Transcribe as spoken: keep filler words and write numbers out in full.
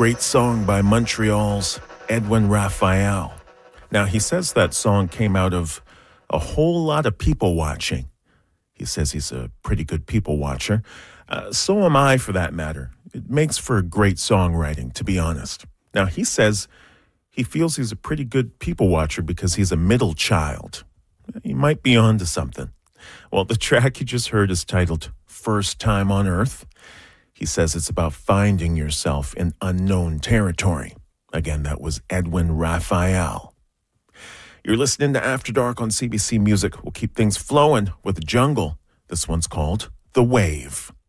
great song by Montreal's Edwin Raphael. Now, he says that song came out of a whole lot of people watching. He says he's a pretty good people watcher. Uh, so am I, for that matter. It makes for great songwriting, to be honest. Now, he says he feels he's a pretty good people watcher because he's a middle child. He might be onto something. Well, the track you just heard is titled First Time on Earth. He says it's about finding yourself in unknown territory. Again, that was Edwin Raphael. You're listening to After Dark on C B C Music. We'll keep things flowing with the jungle. This one's called The Wave.